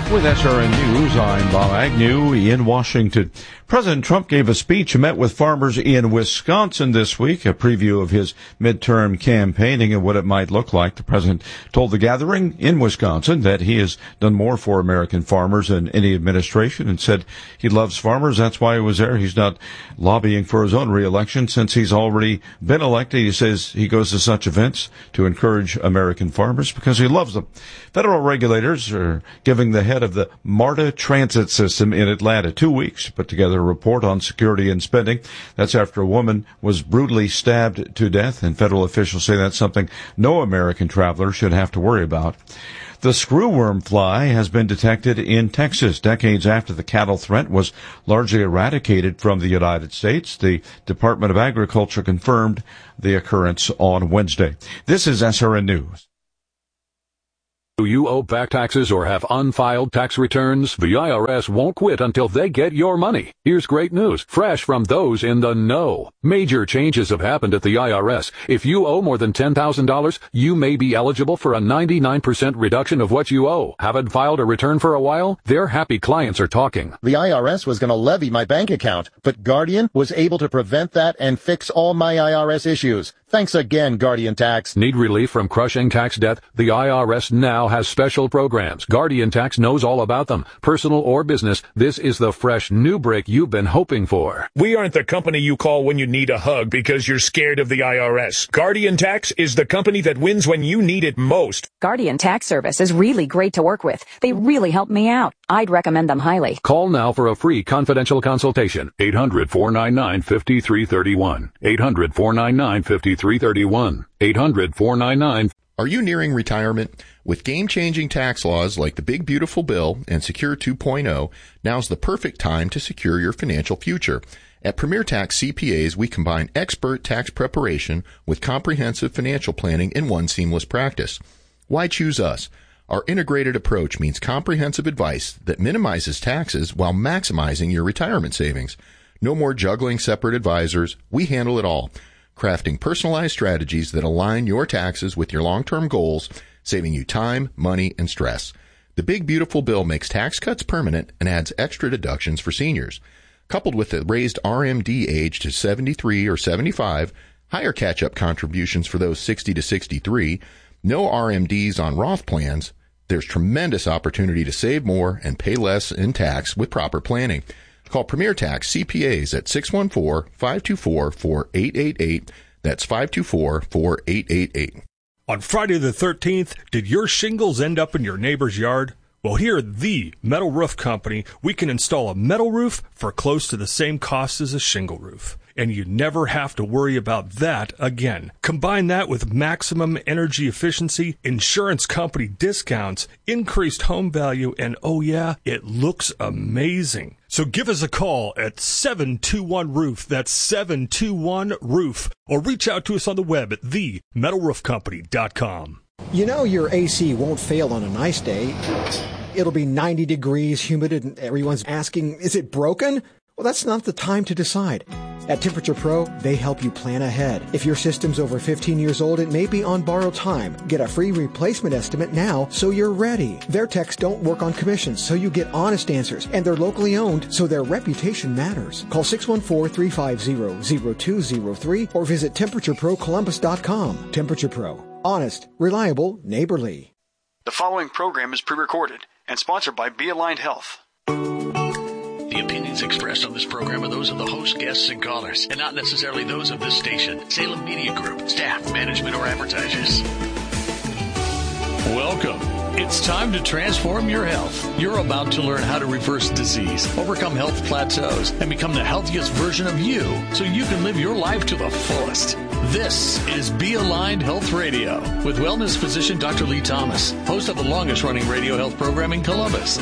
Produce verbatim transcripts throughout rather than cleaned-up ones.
With S R N News, I'm Bob Agnew in Washington. President Trump gave a speech and met with farmers in Wisconsin this week, a preview of his midterm campaigning and what it might look like. The president told the gathering in Wisconsin that he has done more for American farmers than any administration and said he loves farmers. That's why he was there. He's not lobbying for his own reelection since he's already been elected. He says he goes to such events to encourage American farmers because he loves them. Federal regulators are giving the head of the MARTA transit system in Atlanta two weeks to put together a report on security and spending. That's after a woman was brutally stabbed to death, and federal officials say that's something no American traveler should have to worry about. The screwworm fly has been detected in Texas decades after the cattle threat was largely eradicated from the United States. The Department of Agriculture confirmed the occurrence on Wednesday. This is S R N News. Do you owe back taxes or have unfiled tax returns? The I R S won't quit until they get your money. Here's great news, fresh from those in the know. Major changes have happened at the I R S. If you owe more than ten thousand dollars, you may be eligible for a ninety-nine percent reduction of what you owe. Haven't filed a return for a while? Their happy clients are talking. The I R S was going to levy my bank account, but Guardian was able to prevent that and fix all my I R S issues. Thanks again, Guardian Tax. Need relief from crushing tax debt? The I R S now has special programs. Guardian Tax knows all about them. Personal or business, this is the fresh new break you've been hoping for. We aren't the company you call when you need a hug because you're scared of the I R S. Guardian Tax is the company that wins when you need it most. Guardian Tax Service is really great to work with. They really helped me out. I'd recommend them highly. Call now for a free confidential consultation. eight hundred, four nine nine, five three three one. eight hundred, four nine nine, five three three one. eight hundred, four nine nine. Are you nearing retirement? With game-changing tax laws like the Big Beautiful Bill and Secure two point oh, now's the perfect time to secure your financial future. At Premier Tax C P As, we combine expert tax preparation with comprehensive financial planning in one seamless practice. Why choose us? Our integrated approach means comprehensive advice that minimizes taxes while maximizing your retirement savings. No more juggling separate advisors. We handle it all, crafting personalized strategies that align your taxes with your long-term goals, saving you time, money, and stress. The Big Beautiful Bill makes tax cuts permanent and adds extra deductions for seniors. Coupled with the raised R M D age to seventy-three or seventy-five, higher catch-up contributions for those sixty to sixty-three, no R M Ds on Roth plans, there's tremendous opportunity to save more and pay less in tax with proper planning. Call Premier Tax C P As at six one four, five two four, four eight eight eight. That's five two four, four eight eight eight. On Friday the thirteenth, did your shingles end up in your neighbor's yard? Well, here at the Metal Roof Company, we can install a metal roof for close to the same cost as a shingle roof. And you never have to worry about that again. Combine that with maximum energy efficiency, insurance company discounts, increased home value, and oh yeah, it looks amazing. So give us a call at seven two one roof. That's seven two one roof. Or reach out to us on the web at the metal roof company dot com. You know your A C won't fail on a nice day. It'll be ninety degrees, humid, and everyone's asking, is it broken? Well, that's not the time to decide. At Temperature Pro, they help you plan ahead. If your system's over fifteen years old, it may be on borrowed time. Get a free replacement estimate now so you're ready. Their techs don't work on commissions, so you get honest answers. And they're locally owned, so their reputation matters. Call six one four, three five zero, zero two zero three or visit temperature pro columbus dot com. Temperature Pro. Honest, reliable, neighborly. The following program is pre-recorded and sponsored by Be Aligned Health. The opinions expressed on this program are those of the host, guests, and callers, and not necessarily those of this station, Salem Media Group, staff, management, or advertisers. Welcome. It's time to transform your health. You're about to learn how to reverse disease, overcome health plateaus, and become the healthiest version of you so you can live your life to the fullest. This is Be Aligned Health Radio with wellness physician Doctor Lee Thomas, host of the longest-running radio health program in Columbus.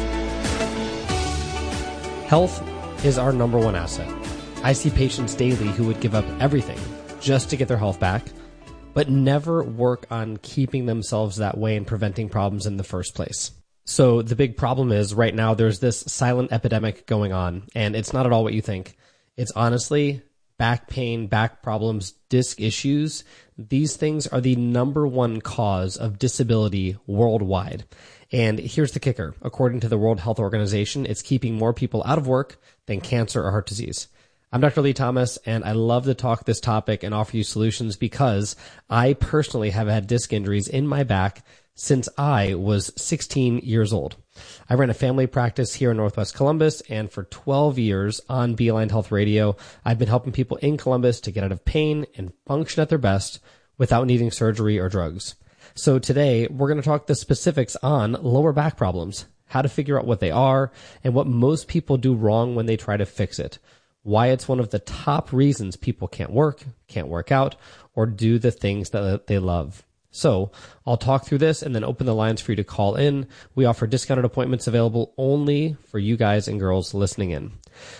Health is our number one asset. I see patients daily who would give up everything just to get their health back, but never work on keeping themselves that way and preventing problems in the first place. So the big problem is right now there's this silent epidemic going on, and it's not at all what you think. It's honestly back pain, back problems, disc issues, these things are the number one cause of disability worldwide. And here's the kicker. According to the World Health Organization, it's keeping more people out of work than cancer or heart disease. I'm Doctor Lee Thomas, and I love to talk this topic and offer you solutions because I personally have had disc injuries in my back since I was sixteen years old. I ran a family practice here in Northwest Columbus, and for twelve years on Be Aligned Health Radio, I've been helping people in Columbus to get out of pain and function at their best without needing surgery or drugs. So today, we're going to talk the specifics on lower back problems, how to figure out what they are, and what most people do wrong when they try to fix it. Why it's one of the top reasons people can't work, can't work out, or do the things that they love. So I'll talk through this and then open the lines for you to call in. We offer discounted appointments available only for you guys and girls listening in.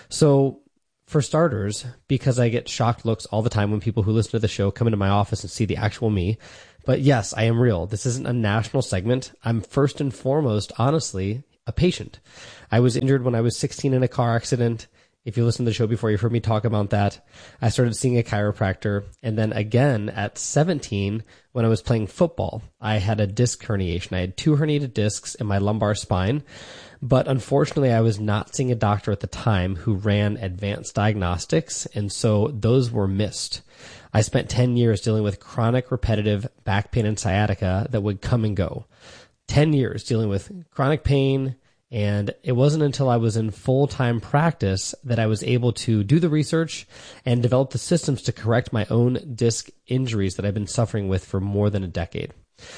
So for starters, because I get shocked looks all the time when people who listen to the show come into my office and see the actual me. But yes, I am real. This isn't a national segment. I'm first and foremost, honestly, a patient. I was injured when I was sixteen in a car accident. If you listen to the show before, you've heard me talk about that. I started seeing a chiropractor. And then again, at seventeen, when I was playing football, I had a disc herniation. I had two herniated discs in my lumbar spine. But unfortunately, I was not seeing a doctor at the time who ran advanced diagnostics. And so those were missed. I spent ten years dealing with chronic repetitive back pain and sciatica that would come and go. ten years dealing with chronic pain. And it wasn't until I was in full-time practice that I was able to do the research and develop the systems to correct my own disc injuries that I've been suffering with for more than a decade.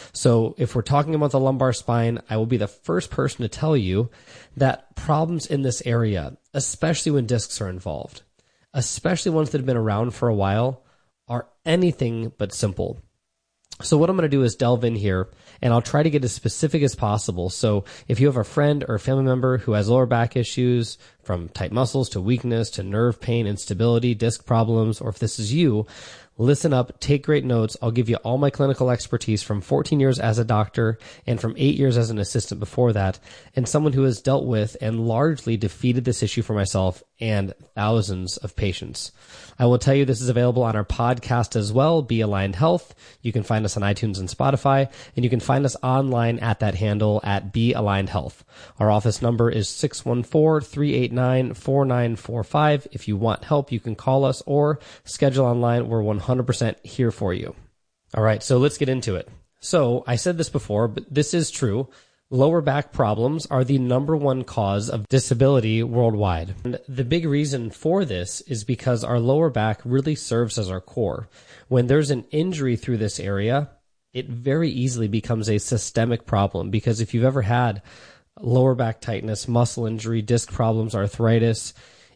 So if we're talking about the lumbar spine, I will be the first person to tell you that problems in this area, especially when discs are involved, especially ones that have been around for a while, are anything but simple. So what I'm going to do is delve in here, and I'll try to get as specific as possible. So if you have a friend or a family member who has lower back issues, from tight muscles to weakness to nerve pain, instability, disc problems, or if this is you, listen up, take great notes. I'll give you all my clinical expertise from fourteen years as a doctor and from eight years as an assistant before that, and someone who has dealt with and largely defeated this issue for myself and thousands of patients. I will tell you this is available on our podcast as well, Be Aligned Health. You can find us on iTunes and Spotify, and you can find us online at that handle at Be Aligned Health. Our office number is six one four, three eight nine, four nine four five. If you want help, you can call us or schedule online. We're one hundred percent here for you. All right, so let's get into it. So I said this before, but this is true. Lower back problems are the number one cause of disability worldwide. And the big reason for this is because our lower back really serves as our core. When there's an injury through this area, it very easily becomes a systemic problem, because if you've ever had lower back tightness, muscle injury, disc problems, arthritis,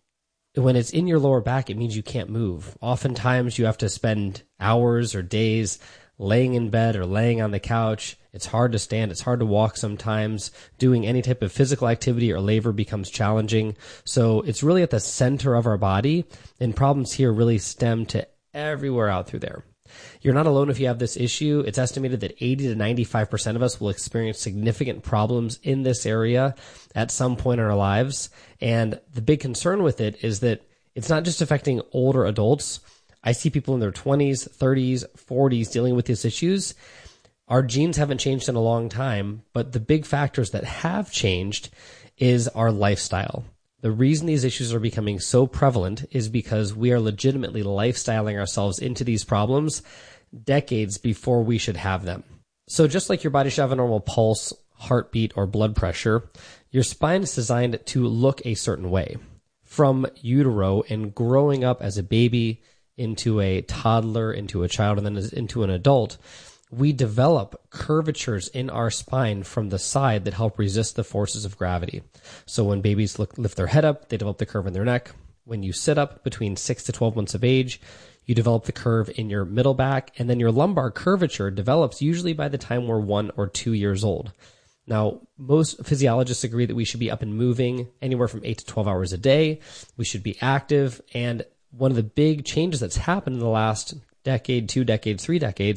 when it's in your lower back, it means you can't move. Oftentimes you have to spend hours or days laying in bed or laying on the couch. It's hard to stand. It's hard to walk sometimes. Doing any type of physical activity or labor becomes challenging. So it's really at the center of our body, and problems here really stem to everywhere out through there. You're not alone if you have this issue. It's estimated that eighty to ninety-five percent of us will experience significant problems in this area at some point in our lives. And the big concern with it is that it's not just affecting older adults. I see people in their twenties, thirties, forties dealing with these issues. Our genes haven't changed in a long time, but the big factors that have changed is our lifestyle. The reason these issues are becoming so prevalent is because we are legitimately lifestyling ourselves into these problems decades before we should have them. So just like your body should have a normal pulse, heartbeat, or blood pressure, your spine is designed to look a certain way. From utero and growing up as a baby into a toddler, into a child, and then into an adult, we develop curvatures in our spine from the side that help resist the forces of gravity. So when babies look, lift their head up, they develop the curve in their neck. When you sit up between six to twelve months of age, you develop the curve in your middle back, and then your lumbar curvature develops usually by the time we're one or two years old. Now, most physiologists agree that we should be up and moving anywhere from eight to twelve hours a day. We should be active, and one of the big changes that's happened in the last decade, two decades, three decades,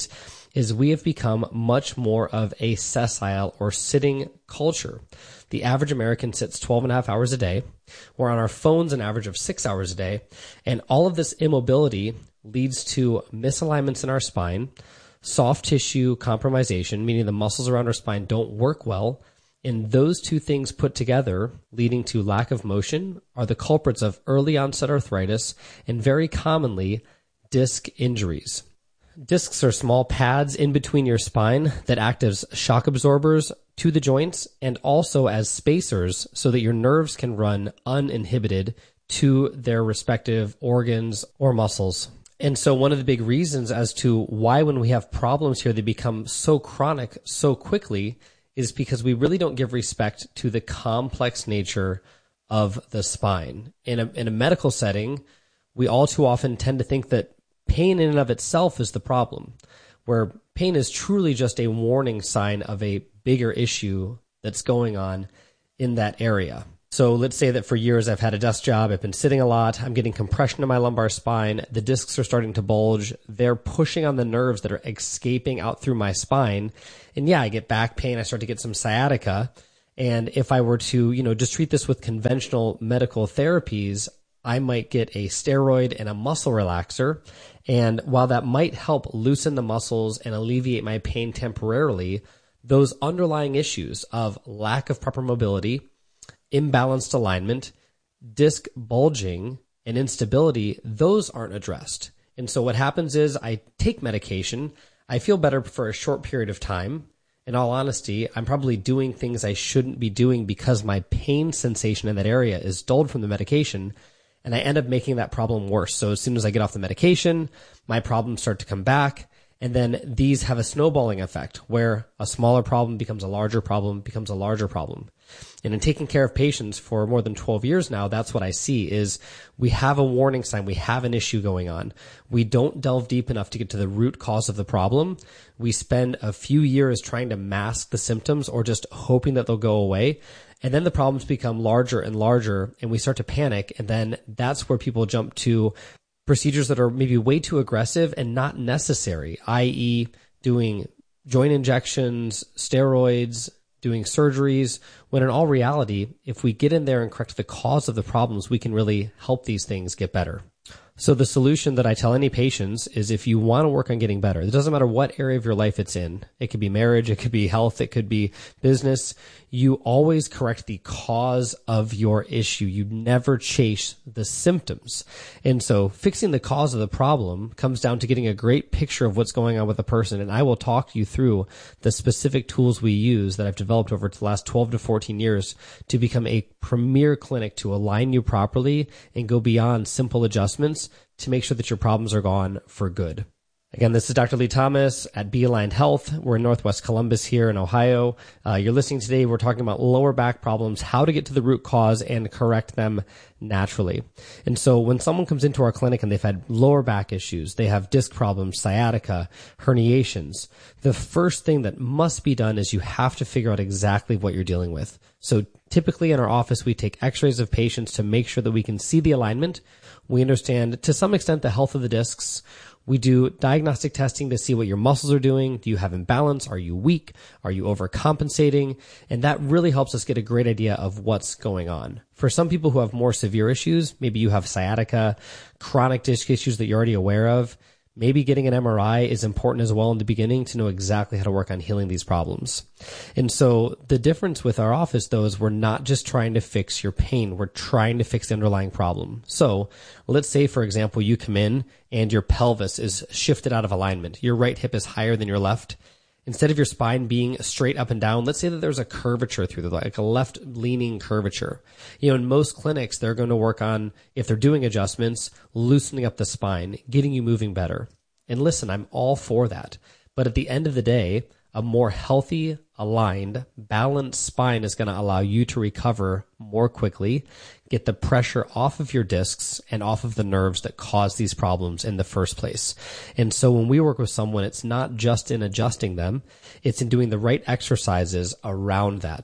is we have become much more of a sessile or sitting culture. The average American sits twelve and a half hours a day. We're on our phones an average of six hours a day. And all of this immobility leads to misalignments in our spine, soft tissue compromisation, meaning the muscles around our spine don't work well. And those two things put together, leading to lack of motion, are the culprits of early onset arthritis and very commonly disc injuries. Discs are small pads in between your spine that act as shock absorbers to the joints and also as spacers so that your nerves can run uninhibited to their respective organs or muscles. And so one of the big reasons as to why when we have problems here they become so chronic so quickly is because we really don't give respect to the complex nature of the spine. In a, in a medical setting, we all too often tend to think that pain in and of itself is the problem, where pain is truly just a warning sign of a bigger issue that's going on in that area. So let's say that for years I've had a desk job, I've been sitting a lot, I'm getting compression in my lumbar spine, the discs are starting to bulge, they're pushing on the nerves that are escaping out through my spine, and yeah, I get back pain, I start to get some sciatica, and if I were to, you know, just treat this with conventional medical therapies, I might get a steroid and a muscle relaxer, and while that might help loosen the muscles and alleviate my pain temporarily, those underlying issues of lack of proper mobility, imbalanced alignment, disc bulging, and instability, those aren't addressed. And so what happens is I take medication, I feel better for a short period of time. In all honesty, I'm probably doing things I shouldn't be doing because my pain sensation in that area is dulled from the medication, and I end up making that problem worse. So as soon as I get off the medication, my problems start to come back, and then these have a snowballing effect where a smaller problem becomes a larger problem, becomes a larger problem. And in taking care of patients for more than twelve years now, that's what I see is we have a warning sign. We have an issue going on. We don't delve deep enough to get to the root cause of the problem. We spend a few years trying to mask the symptoms or just hoping that they'll go away. And then the problems become larger and larger and we start to panic. And then that's where people jump to procedures that are maybe way too aggressive and not necessary, that is doing joint injections, steroids, doing surgeries, when in all reality, if we get in there and correct the cause of the problems, we can really help these things get better. So the solution that I tell any patients is if you want to work on getting better, it doesn't matter what area of your life it's in. It could be marriage, it could be health, it could be business. You always correct the cause of your issue. You never chase the symptoms. And so fixing the cause of the problem comes down to getting a great picture of what's going on with a person. And I will talk you through the specific tools we use that I've developed over the last twelve to fourteen years to become a premier clinic to align you properly and go beyond simple adjustments to make sure that your problems are gone for good. Again, this is Doctor Lee Thomas at Be Aligned Health. We're in Northwest Columbus here in Ohio. Uh, you're listening today. We're talking about lower back problems, how to get to the root cause and correct them naturally. And so when someone comes into our clinic and they've had lower back issues, they have disc problems, sciatica, herniations, the first thing that must be done is you have to figure out exactly what you're dealing with. So typically in our office, we take x-rays of patients to make sure that we can see the alignment. We understand to some extent the health of the discs. We do diagnostic testing to see what your muscles are doing. Do you have imbalance? Are you weak? Are you overcompensating? And that really helps us get a great idea of what's going on. For some people who have more severe issues, maybe you have sciatica, chronic disc issues that you're already aware of, maybe getting an M R I is important as well in the beginning to know exactly how to work on healing these problems. And so the difference with our office, though, is we're not just trying to fix your pain. We're trying to fix the underlying problem. So let's say, for example, you come in and your pelvis is shifted out of alignment. Your right hip is higher than your left. Instead of your spine being straight up and down, let's say that there's a curvature through the, like a left leaning curvature. You know, in most clinics, they're going to work on, if they're doing adjustments, loosening up the spine, getting you moving better. And listen, I'm all for that. But at the end of the day, a more healthy, aligned, balanced spine is going to allow you to recover more quickly, get the pressure off of your discs and off of the nerves that cause these problems in the first place. And so when we work with someone, it's not just in adjusting them, it's in doing the right exercises around that.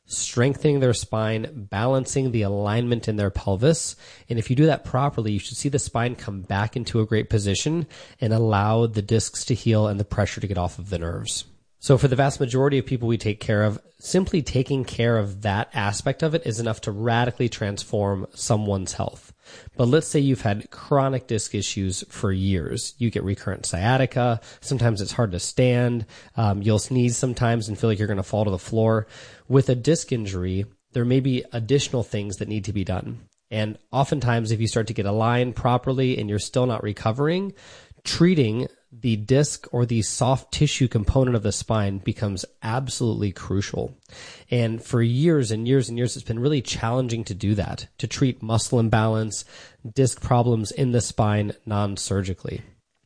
strengthening their spine, balancing the alignment in their pelvis. And if you do that properly, you should see the spine come back into a great position and allow the discs to heal and the pressure to get off of the nerves. So for the vast majority of people we take care of, simply taking care of that aspect of it is enough to radically transform someone's health. But let's say you've had chronic disc issues for years. You get recurrent sciatica. Sometimes it's hard to stand. Um, you'll sneeze sometimes and feel like you're going to fall to the floor. With a disc injury, there may be additional things that need to be done. And oftentimes, if you start to get aligned properly and you're still not recovering, treating the disc or the soft tissue component of the spine becomes absolutely crucial. And for years and years and years, it's been really challenging to do that, to treat muscle imbalance, disc problems in the spine non-surgically.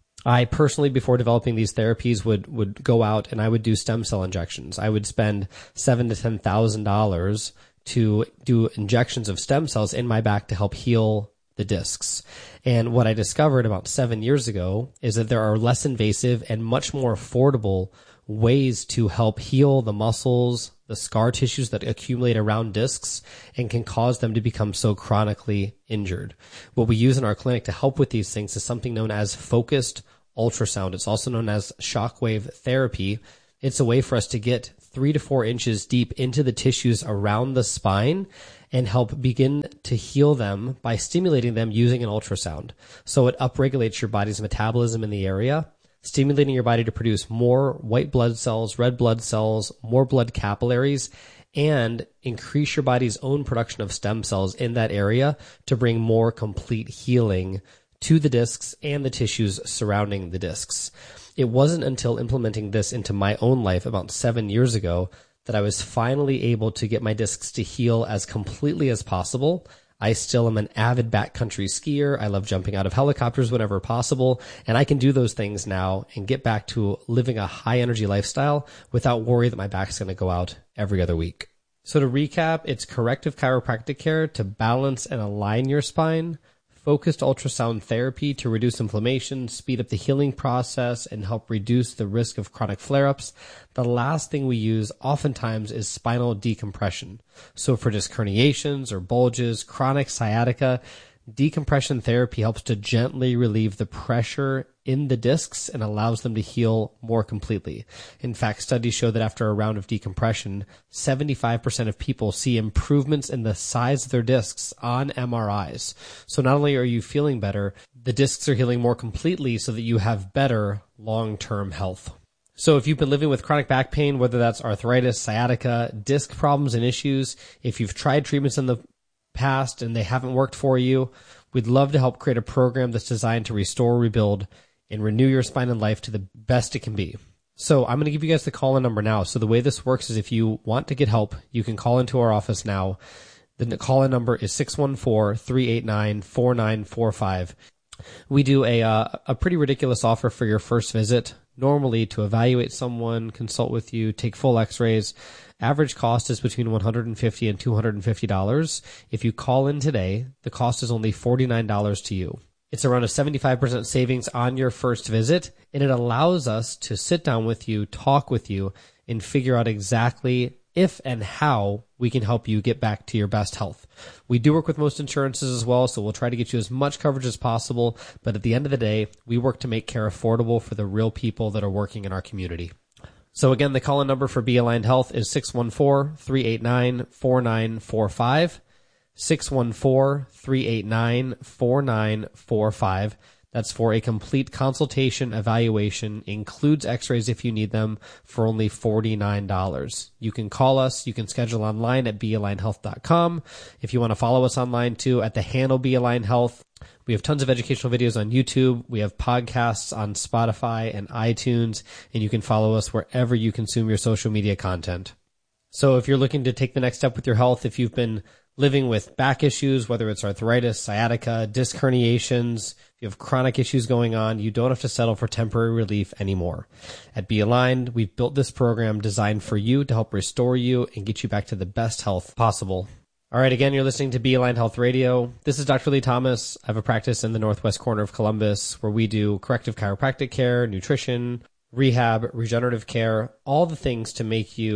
I personally, before developing these therapies, would, would go out and I would do stem cell injections. I would spend seven to ten thousand dollars to do injections of stem cells in my back to help heal the discs. And what I discovered about seven years ago is that there are less invasive and much more affordable ways to help heal the muscles, the scar tissues that accumulate around discs and can cause them to become so chronically injured. What we use in our clinic to help with these things is something known as focused ultrasound. It's also known as shockwave therapy. It's a way for us to get three to four inches deep into the tissues around the spine and help begin to heal them by stimulating them using an ultrasound. So it upregulates your body's metabolism in the area, stimulating your body to produce more white blood cells, red blood cells, more blood capillaries, and increase your body's own production of stem cells in that area to bring more complete healing to the discs and the tissues surrounding the discs. It wasn't until implementing this into my own life about seven years ago that I was finally able to get my discs to heal as completely as possible. I still am an avid backcountry skier. I love jumping out of helicopters whenever possible, and I can do those things now and get back to living a high energy lifestyle without worry that my back's going to go out every other week. So to recap, it's corrective chiropractic care to balance and align your spine, focused ultrasound therapy to reduce inflammation, speed up the healing process, and help reduce the risk of chronic flare-ups. The last thing we use oftentimes is spinal decompression. So for disc herniations or bulges, chronic sciatica, decompression therapy helps to gently relieve the pressure in the discs and allows them to heal more completely. In fact, studies show that after a round of decompression, seventy-five percent of people see improvements in the size of their discs on M R Is. So not only are you feeling better, the discs are healing more completely so that you have better long-term health. So if you've been living with chronic back pain, whether that's arthritis, sciatica, disc problems and issues, if you've tried treatments in the past and they haven't worked for you, we'd love to help create a program that's designed to restore, rebuild, and renew your spine and life to the best it can be. So I'm going to give you guys the call-in number now. So the way this works is if you want to get help, you can call into our office now. The call-in number is six one four, three eight nine, four nine four five. We do a uh, a pretty ridiculous offer for your first visit. Normally, to evaluate someone, consult with you, take full x-rays, average cost is between one hundred fifty dollars and two hundred fifty dollars. If you call in today, the cost is only forty-nine dollars to you. It's around a seventy-five percent savings on your first visit, and it allows us to sit down with you, talk with you, and figure out exactly if and how we can help you get back to your best health. We do work with most insurances as well, so we'll try to get you as much coverage as possible, but at the end of the day, we work to make care affordable for the real people that are working in our community. So again, the call-in number for Be Aligned Health is six one four, three eight nine, four nine four five. six one four, three eight nine, four nine four five. That's for a complete consultation evaluation, includes x-rays if you need them, for only forty-nine dollars. You can call us. You can schedule online at be aligned health dot com. If you want to follow us online too, at the handle Be Aligned Health. We have tons of educational videos on YouTube. We have podcasts on Spotify and iTunes, and you can follow us wherever you consume your social media content. So if you're looking to take the next step with your health, if you've been living with back issues, whether it's arthritis, sciatica, disc herniations, if you have chronic issues going on, you don't have to settle for temporary relief anymore. At Be Aligned, we've built this program designed for you to help restore you and get you back to the best health possible. All right, again, you're listening to Be Aligned Health Radio. This is Doctor Lee Thomas. I have a practice in the northwest corner of Columbus where we do corrective chiropractic care, nutrition, rehab, regenerative care, all the things to make you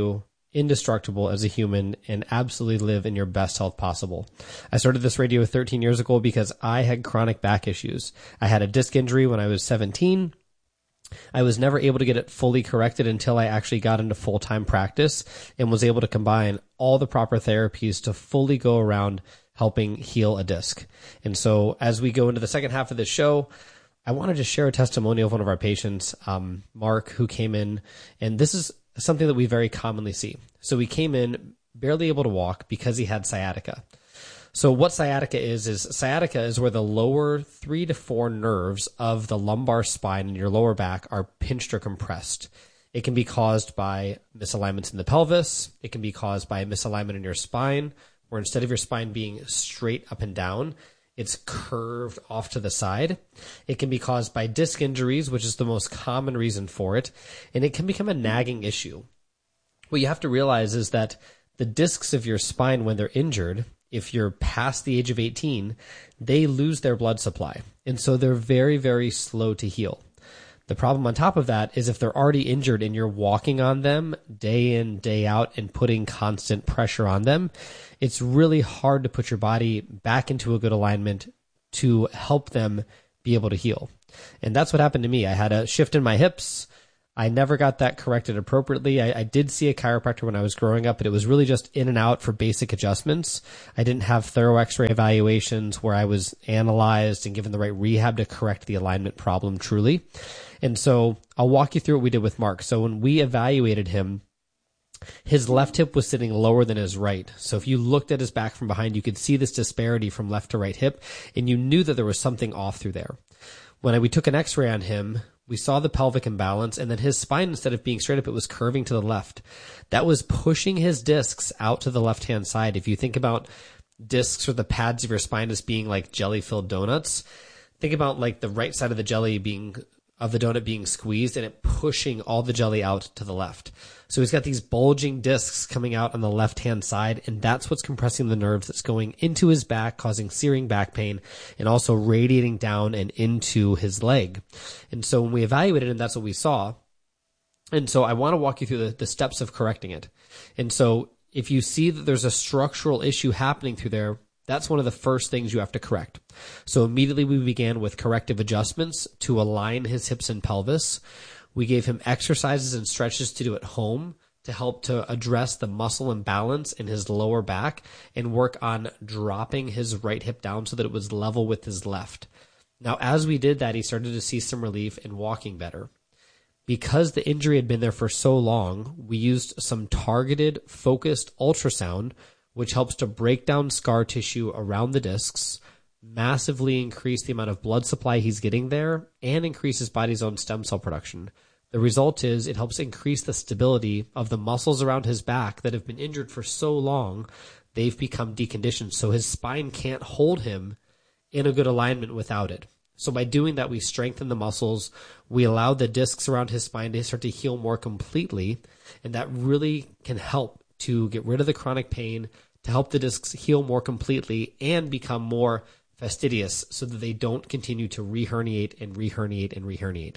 indestructible as a human and absolutely live in your best health possible. I started this radio thirteen years ago because I had chronic back issues. I had a disc injury when I was seventeen. I was never able to get it fully corrected until I actually got into full-time practice and was able to combine all the proper therapies to fully go around helping heal a disc. And so as we go into the second half of the show, I wanted to share a testimonial of one of our patients, um, Mark, who came in, and this is something that we very commonly see. So he came in barely able to walk because he had sciatica. So what sciatica is, is sciatica is where the lower three to four nerves of the lumbar spine in your lower back are pinched or compressed. It can be caused by misalignments in the pelvis. It can be caused by a misalignment in your spine, where instead of your spine being straight up and down, it's curved off to the side. It can be caused by disc injuries, which is the most common reason for it, and it can become a nagging issue. What you have to realize is that the discs of your spine, when they're injured, if you're past the age of eighteen, they lose their blood supply, and so they're very, very slow to heal. The problem on top of that is if they're already injured and you're walking on them day in, day out and putting constant pressure on them, it's really hard to put your body back into a good alignment to help them be able to heal. And that's what happened to me. I had a shift in my hips. I never got that corrected appropriately. I, I did see a chiropractor when I was growing up, but it was really just in and out for basic adjustments. I didn't have thorough x-ray evaluations where I was analyzed and given the right rehab to correct the alignment problem truly. And so I'll walk you through what we did with Mark. So when we evaluated him, his left hip was sitting lower than his right. So if you looked at his back from behind, you could see this disparity from left to right hip, and you knew that there was something off through there. When we took an x-ray on him, we saw the pelvic imbalance, and then his spine, instead of being straight up, it was curving to the left. That was pushing his discs out to the left-hand side. If you think about discs or the pads of your spine as being like jelly-filled donuts, think about like the right side of the jelly being of the donut being squeezed and it pushing all the jelly out to the left. So he's got these bulging discs coming out on the left-hand side, and that's what's compressing the nerves that's going into his back, causing searing back pain, and also radiating down and into his leg. And so when we evaluated him, that's what we saw. And so I want to walk you through the, the steps of correcting it. And so if you see that there's a structural issue happening through there, that's one of the first things you have to correct. So immediately we began with corrective adjustments to align his hips and pelvis. We gave him exercises and stretches to do at home to help to address the muscle imbalance in his lower back and work on dropping his right hip down so that it was level with his left. Now, as we did that, he started to see some relief and walking better. Because the injury had been there for so long, we used some targeted, focused ultrasound, which helps to break down scar tissue around the discs, massively increase the amount of blood supply he's getting there, and increase his body's own stem cell production. The result is it helps increase the stability of the muscles around his back that have been injured for so long, they've become deconditioned, so his spine can't hold him in a good alignment without it. So by doing that, we strengthen the muscles, we allow the discs around his spine to start to heal more completely, and that really can help to get rid of the chronic pain, to help the discs heal more completely and become more fastidious so that they don't continue to reherniate and reherniate and reherniate.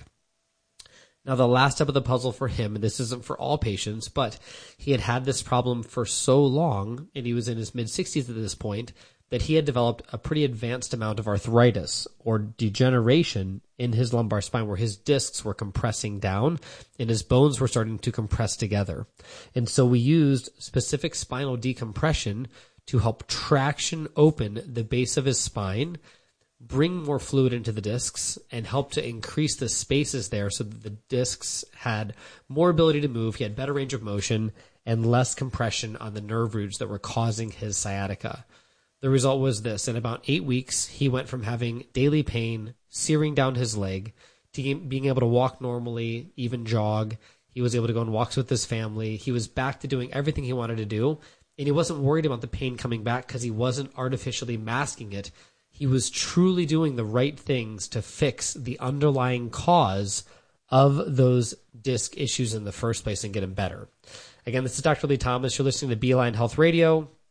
Now, the last step of the puzzle for him, and this isn't for all patients, but he had had this problem for so long, and he was in his mid-sixties at this point, that he had developed a pretty advanced amount of arthritis or degeneration in his lumbar spine where his discs were compressing down and his bones were starting to compress together. And so we used specific spinal decompression to help traction open the base of his spine, bring more fluid into the discs, and help to increase the spaces there so that the discs had more ability to move, he had better range of motion, and less compression on the nerve roots that were causing his sciatica. The result was this. In about eight weeks, he went from having daily pain, searing down his leg, to being able to walk normally, even jog. He was able to go on walks with his family. He was back to doing everything he wanted to do, and he wasn't worried about the pain coming back because he wasn't artificially masking it. He was truly doing the right things to fix the underlying cause of those disc issues in the first place and get him better. Again, this is Doctor Lee Thomas. You're listening to Beeline Health Radio.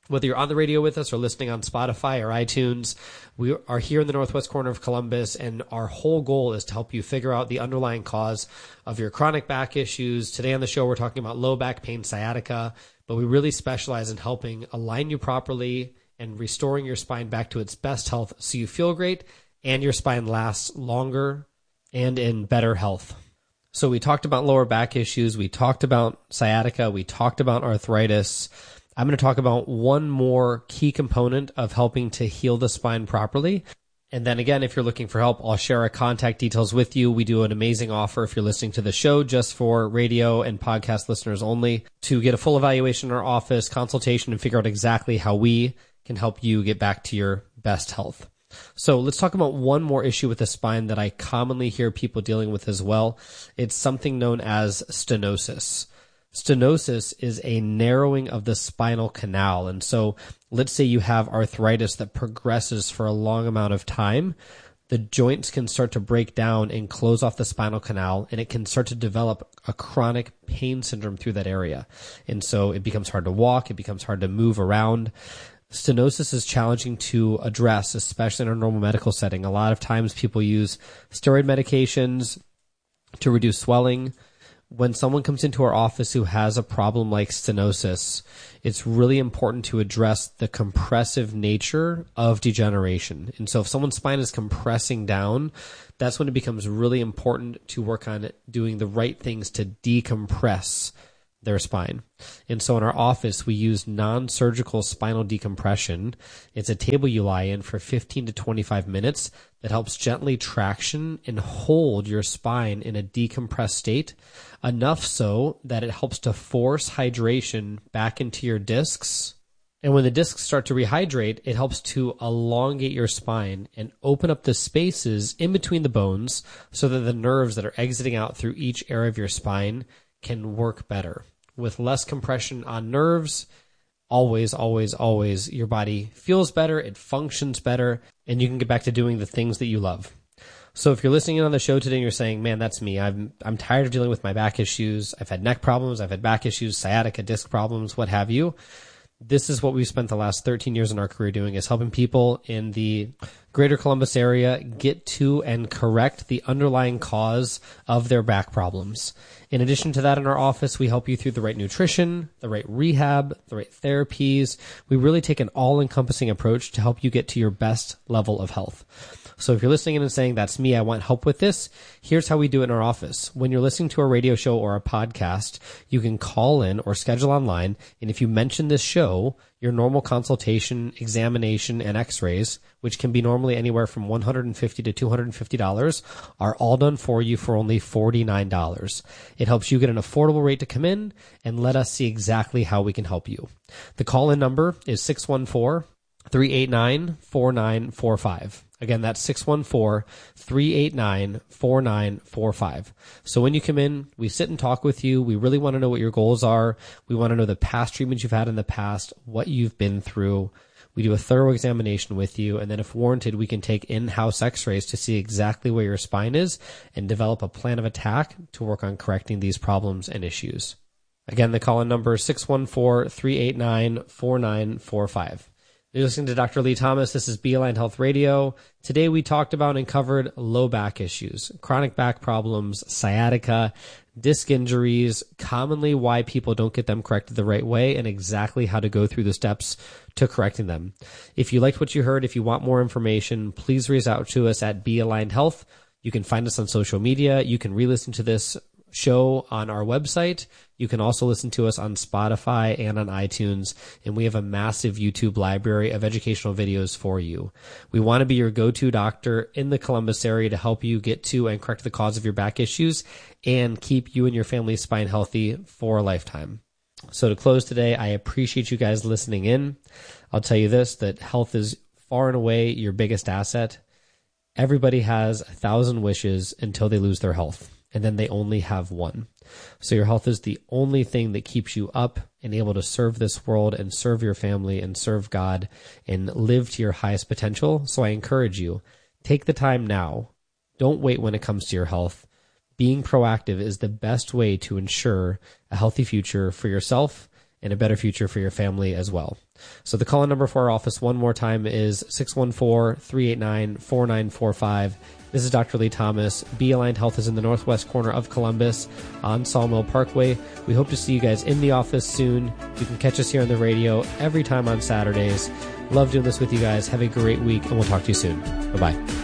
Whether you're on the radio with us or listening on Spotify or iTunes, we are here in the northwest corner of Columbus, and our whole goal is to help you figure out the underlying cause of your chronic back issues. Today on the show, we're talking about low back pain, sciatica, but we really specialize in helping align you properly and restoring your spine back to its best health so you feel great and your spine lasts longer and in better health. So we talked about lower back issues, we talked about sciatica, we talked about arthritis. I'm going to talk about one more key component of helping to heal the spine properly. And then again, if you're looking for help, I'll share our contact details with you. We do an amazing offer if you're listening to the show just for radio and podcast listeners only to get a full evaluation in our office, consultation, and figure out exactly how we can help you get back to your best health. So let's talk about one more issue with the spine that I commonly hear people dealing with as well. It's something known as stenosis. Stenosis is a narrowing of the spinal canal. And so let's say you have arthritis that progresses for a long amount of time. The joints can start to break down and close off the spinal canal, and it can start to develop a chronic pain syndrome through that area. And so it becomes hard to walk. It becomes hard to move around. Stenosis is challenging to address, especially in a normal medical setting. A lot of times people use steroid medications to reduce swelling. When someone comes into our office who has a problem like stenosis, it's really important to address the compressive nature of degeneration. And so if someone's spine is compressing down, that's when it becomes really important to work on doing the right things to decompress their spine. And so in our office, we use non-surgical spinal decompression. It's a table you lie in for fifteen to twenty-five minutes that helps gently traction and hold your spine in a decompressed state, enough so that it helps to force hydration back into your discs. And when the discs start to rehydrate, it helps to elongate your spine and open up the spaces in between the bones so that the nerves that are exiting out through each area of your spine can work better. With less compression on nerves, always, always, always, your body feels better, it functions better, and you can get back to doing the things that you love. So if you're listening in on the show today and you're saying, man, that's me. I'm I'm tired of dealing with my back issues. I've had neck problems. I've had back issues, sciatica, disc problems, what have you. This is what we've spent the last thirteen years in our career doing, is helping people in the greater Columbus area get to and correct the underlying cause of their back problems. In addition to that, in our office, we help you through the right nutrition, the right rehab, the right therapies. We really take an all-encompassing approach to help you get to your best level of health. So if you're listening in and saying, that's me, I want help with this, here's how we do it in our office. When you're listening to a radio show or a podcast, you can call in or schedule online. And if you mention this show, your normal consultation, examination, and x-rays, which can be normally anywhere from one hundred fifty dollars to two hundred fifty dollars, are all done for you for only forty-nine dollars. It helps you get an affordable rate to come in and let us see exactly how we can help you. The call-in number is six one four, three eight nine, four nine four five. Again, that's six one four, three eight nine, four nine four five. So when you come in, we sit and talk with you. We really want to know what your goals are. We want to know the past treatments you've had in the past, what you've been through. We do a thorough examination with you, and then if warranted, we can take in-house x-rays to see exactly where your spine is and develop a plan of attack to work on correcting these problems and issues. Again, the call-in number is six one four, three eight nine, four nine four five. You're listening to Doctor Lee Thomas. This is Be-Aligned Health Radio. Today we talked about and covered low back issues, chronic back problems, sciatica, disc injuries, commonly why people don't get them corrected the right way, and exactly how to go through the steps to correcting them. If you liked what you heard, if you want more information, please reach out to us at Be-Aligned Health. You can find us on social media. You can re-listen to this show on our website. You can also listen to us on Spotify and on iTunes, and we have a massive YouTube library of educational videos for you. We want to be your go-to doctor in the Columbus area to help you get to and correct the cause of your back issues and keep you and your family's spine healthy for a lifetime. So to close today, I appreciate you guys listening in. I'll tell you this, that health is far and away your biggest asset. Everybody has a thousand wishes until they lose their health, and then they only have one. So your health is the only thing that keeps you up and able to serve this world and serve your family and serve God and live to your highest potential. So I encourage you, take the time now. Don't wait when it comes to your health. Being proactive is the best way to ensure a healthy future for yourself and a better future for your family as well. So the call-in number for our office one more time is six one four, three eight nine, four nine four five. This is Doctor Lee Thomas. Be Aligned Health is in the northwest corner of Columbus on Sawmill Parkway. We hope to see you guys in the office soon. You can catch us here on the radio every time on Saturdays. Love doing this with you guys. Have a great week, and we'll talk to you soon. Bye-bye.